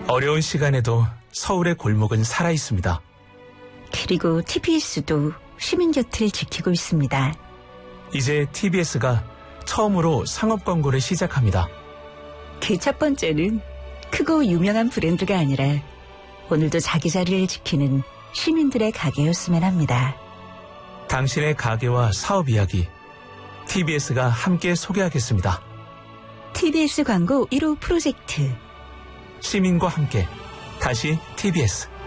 어려운 시간에도 서울의 골목은 살아있습니다. 그리고 TBS도 시민 곁을 지키고 있습니다. 이제 TBS가 처음으로 상업 광고를 시작합니다. 그 첫 번째는 크고 유명한 브랜드가 아니라 오늘도 자기 자리를 지키는 시민들의 가게였으면 합니다. 당신의 가게와 사업 이야기, TBS가 함께 소개하겠습니다. TBS 광고 1호 프로젝트. 시민과 함께, 다시 TBS.